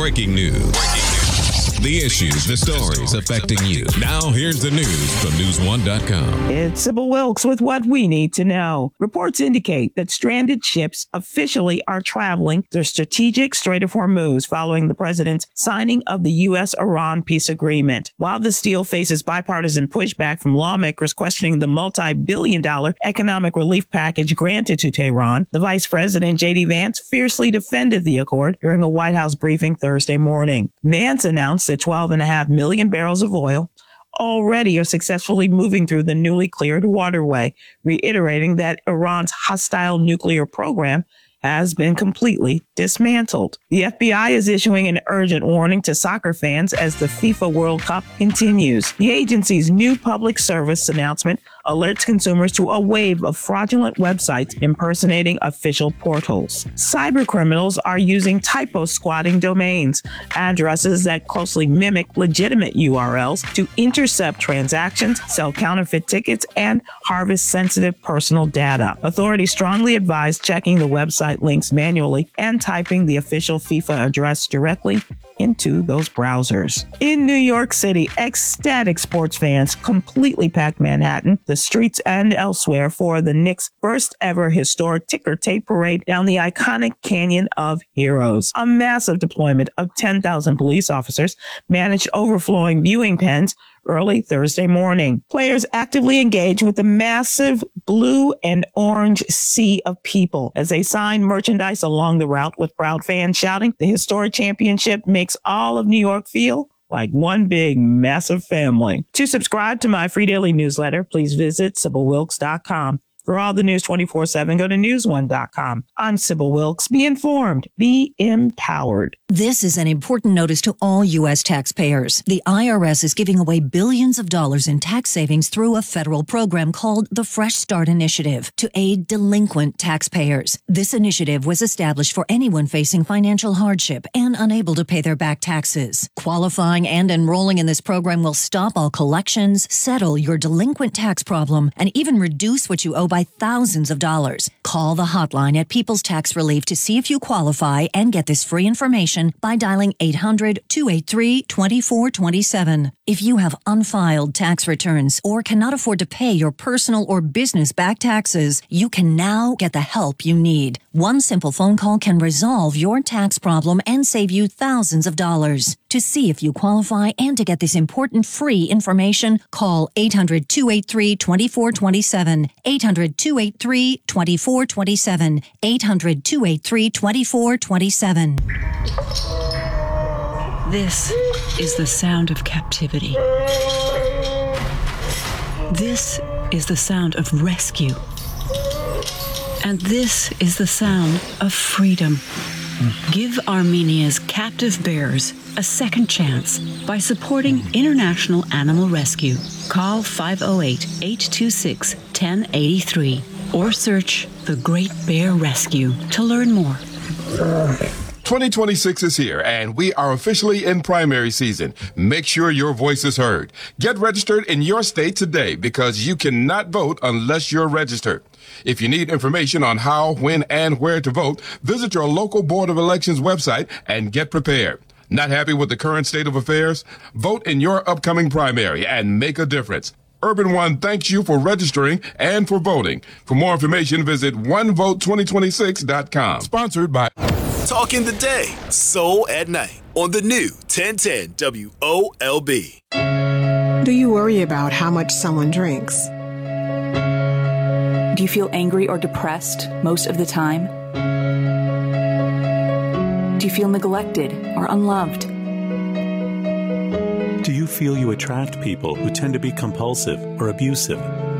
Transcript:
Breaking news. The issues, the stories affecting you. Now, here's the news from News1.com. It's Sybil Wilkes with what we need to know. Reports indicate that stranded ships officially are traveling the strategic Strait of Hormuz following the president's signing of the U.S.-Iran peace agreement. While this deal faces bipartisan pushback from lawmakers questioning the multi-billion-dollar economic relief package granted to Tehran, the Vice President, J.D. Vance, fiercely defended the accord during a White House briefing Thursday morning. Vance announced that 12.5 million barrels of oil already are successfully moving through the newly cleared waterway, reiterating that Iran's hostile nuclear program has been completely dismantled. The FBI is issuing an urgent warning to soccer fans as the FIFA World Cup continues. The agency's new public service announcement alerts consumers to a wave of fraudulent websites impersonating official portals. Cyber criminals are using typo squatting domains, addresses that closely mimic legitimate URLs, to intercept transactions, sell counterfeit tickets, and harvest sensitive personal data. Authorities strongly advise checking the website links manually and typing the official FIFA address directly into those browsers. In New York City, ecstatic sports fans completely packed Manhattan, the streets, and elsewhere for the Knicks' first ever historic ticker tape parade down the iconic Canyon of Heroes. A massive deployment of 10,000 police officers managed overflowing viewing pens early Thursday morning. Players actively engaged with the massive blue and orange sea of people as they signed merchandise along the route, with proud fans shouting, "The historic championship makes all of New York feel like one big, massive family." To subscribe to my free daily newsletter, please visit SybilWilkes.com. For all the news 24/7, go to News1.com. I'm Sybil Wilkes. Be informed. Be empowered. This is an important notice to all U.S. taxpayers. The IRS is giving away billions of dollars in tax savings through a federal program called the Fresh Start Initiative to aid delinquent taxpayers. This initiative was established for anyone facing financial hardship and unable to pay their back taxes. Qualifying and enrolling in this program will stop all collections, settle your delinquent tax problem, and even reduce what you owe by thousands of dollars. Call the hotline at People's Tax Relief to see if you qualify and get this free information by dialing 800-283-2427. If you have unfiled tax returns or cannot afford to pay your personal or business back taxes, you can now get the help you need. One simple phone call can resolve your tax problem and save you thousands of dollars. To see if you qualify and to get this important free information, call 800-283-2427, 800-283-2427, 800-283-2427. This is the sound of captivity. This is the sound of rescue. And this is the sound of freedom. Give Armenia's captive bears a second chance by supporting International Animal Rescue. Call 508-826-1083 or search The Great Bear Rescue to learn more. 2026 is here, and we are officially in primary season. Make sure your voice is heard. Get registered in your state today, because you cannot vote unless you're registered. If you need information on how, when, and where to vote, visit your local Board of Elections website and get prepared. Not happy with the current state of affairs? Vote in your upcoming primary and make a difference. Urban One thanks you for registering and for voting. For more information, visit onevote2026.com. Sponsored by Talking the Day, Soul at Night on the new 1010 WOLB. Do you worry about how much someone drinks? Do you feel angry or depressed most of the time? Do you feel neglected or unloved? Do you feel you attract people who tend to be compulsive or abusive?